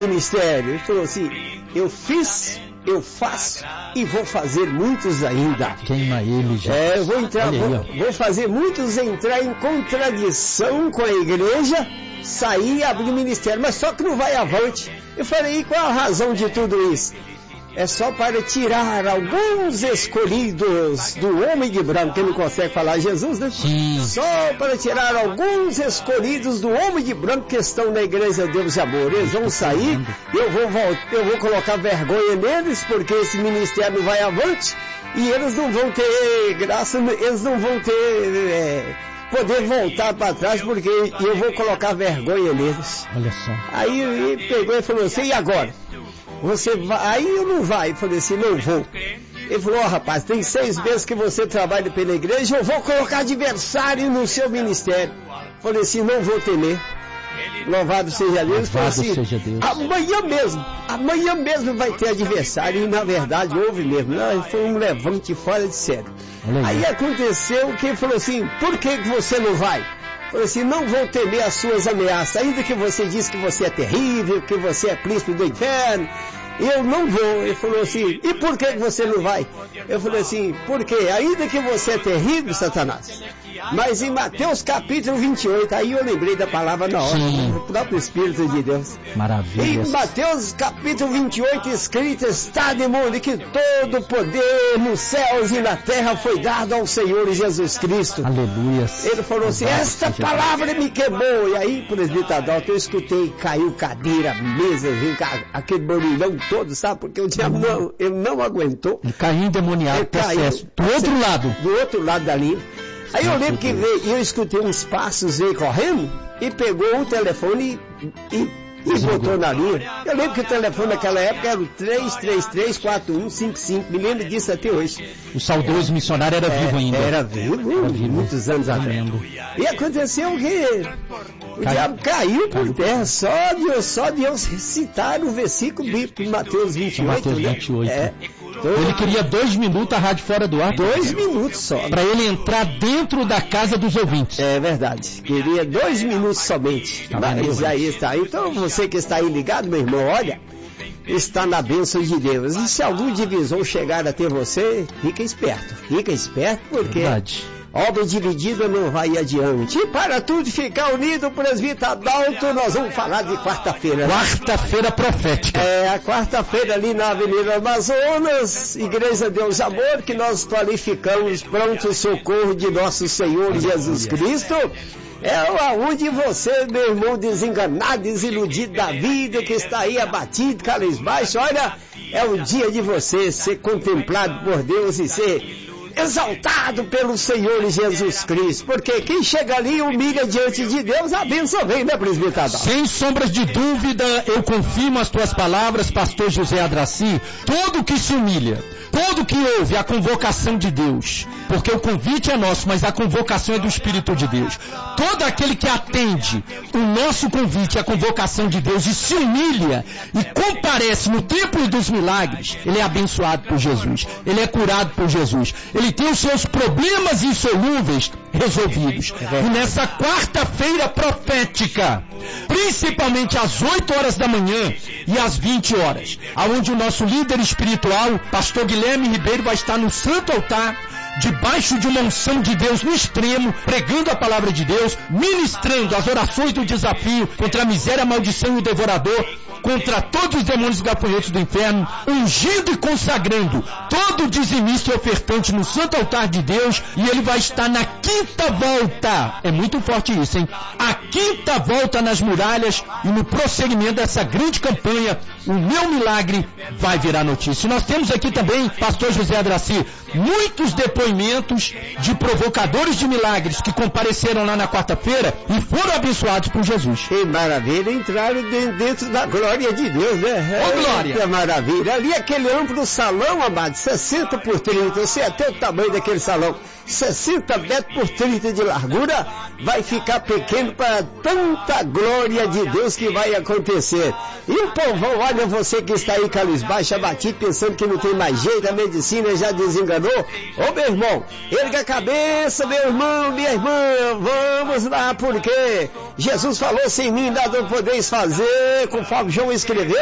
ministério. Ele falou assim: eu fiz, eu faço e vou fazer muitos ainda. Queima ele já. Eu vou fazer muitos entrar em contradição com a igreja, sair e abrir ministério, mas só que não vai avante. Eu falei: e qual a razão de tudo isso? É só para tirar alguns escolhidos do homem de branco, que não consegue falar Jesus, né? Sim. Só para tirar alguns escolhidos do homem de branco que estão na igreja de Deus e Amor. Eles vão sair, eu vou colocar vergonha neles, porque esse ministério não vai avante, e eles não vão ter graça, eles não vão ter poder voltar para trás, porque eu vou colocar vergonha neles. Olha só. Aí ele pegou e falou assim: e agora? Você vai? Aí eu não vai. Eu falei assim: não vou. Ele falou: rapaz, tem 6 meses que você trabalha pela igreja, eu vou colocar adversário no seu ministério. Eu falei assim: não vou temer. Louvado seja Deus. Falou assim: amanhã mesmo vai ter adversário. E na verdade houve mesmo. Não, foi um levante fora de sério. Aí aconteceu que ele falou assim: por que você não vai? Falei assim: não vou temer as suas ameaças, ainda que você diz que você é terrível, que você é príncipe do inferno, eu não vou. Ele falou assim: e por que você não vai? Eu falei assim: porque ainda que você é terrível, Satanás, mas em Mateus capítulo 28, aí eu lembrei da palavra na hora, o próprio Espírito de Deus. Maravilha. Em Mateus capítulo 28 escrito está, demônio, que todo poder nos céus e na terra foi dado ao Senhor Jesus Cristo. Aleluia. Ele falou assim: esta palavra me queimou. E aí, presbítero Adalto, eu escutei, caiu cadeira, mesa, aquele barulhão todo, sabe? Porque o diabo ele não aguentou. Ele caiu endemoniado, processo. Do outro lado dali. Aí eu lembro que veio, eu escutei uns passos, veio correndo e pegou o telefone e botou na linha. Eu lembro que o telefone naquela época era o 333-4155, me lembro disso até hoje. O saudoso missionário era vivo ainda. Era vivo, muitos anos atrás. E aconteceu que o diabo caiu por terra, só de eu citar o versículo bíblico de Mateus 28. Mateus 28. Ele queria 2 minutos a rádio fora do ar. 2 minutos só. Para ele entrar dentro da casa dos ouvintes. É verdade. Queria 2 minutos somente. Mas aí está. Então você que está aí ligado, meu irmão, olha, está na bênção de Deus. E se algum divisor chegar até você, fica esperto. Fica esperto, porque obra dividida não vai adiante. E para tudo ficar unido, presbítero Adalto, nós vamos falar de quarta-feira. Quarta-feira profética. A quarta-feira ali na Avenida Amazonas, Igreja Deus e Amor, que nós qualificamos pronto socorro de nosso Senhor Jesus Cristo. Onde você, meu irmão, desenganado, desiludido da vida, que está aí abatido, cabisbaixo, olha, é o dia de você ser contemplado por Deus e ser exaltado pelo Senhor Jesus Cristo, porque quem chega ali e humilha diante de Deus, a bênção vem, né, presbítero? Sem sombras de dúvida, eu confirmo as tuas palavras, pastor José Adraci. Todo que se humilha, todo que ouve a convocação de Deus, porque o convite é nosso, mas a convocação é do Espírito de Deus. Todo aquele que atende o nosso convite, a convocação de Deus, e se humilha e comparece no templo dos milagres, ele é abençoado por Jesus, ele é curado por Jesus, ele tem os seus problemas insolúveis resolvidos. E nessa quarta-feira profética, principalmente às 8 horas da manhã e às 20 horas, aonde o nosso líder espiritual, pastor Guilherme Ribeiro, vai estar no santo altar, debaixo de uma unção de Deus no extremo, pregando a palavra de Deus, ministrando as orações do desafio contra a miséria, a maldição e o devorador, contra todos os demônios gafanhotos do inferno, ungindo e consagrando todo dizimista e ofertante no santo altar de Deus, e ele vai estar na quinta volta. É muito forte isso, hein? A quinta volta nas muralhas, e no prosseguimento dessa grande campanha, o meu milagre vai virar notícia. Nós temos aqui também, pastor José Adraci, muitos depoimentos de provocadores de milagres que compareceram lá na quarta-feira e foram abençoados por Jesus. Que maravilha, entraram dentro da glória de Deus, né? Ô, glória! Que maravilha. Ali aquele amplo salão, amado, 60 por 30, eu sei até o tamanho daquele salão, 60 metros por 30 de largura, vai ficar pequeno para tanta glória de Deus que vai acontecer. E o povão, olha, você que está aí cabisbaixo, abatido, pensando que não tem mais jeito, a medicina já desenganou. Ô, meu irmão, erga a cabeça, meu irmão, minha irmã, vamos lá, porque Jesus falou, sem mim nada podeis fazer, conforme João escreveu.